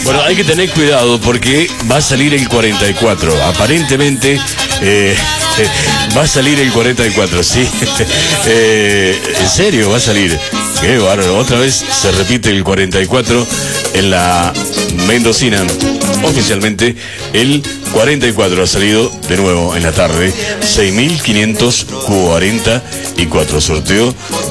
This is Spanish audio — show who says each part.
Speaker 1: Bueno, hay que tener cuidado porque va a salir el 44. Aparentemente va a salir el 44, sí. En serio, va a salir. Qué bárbaro. Otra vez se repite el 44 en la mendocina. Oficialmente el 44 ha salido de nuevo en la tarde. 6.544 sorteo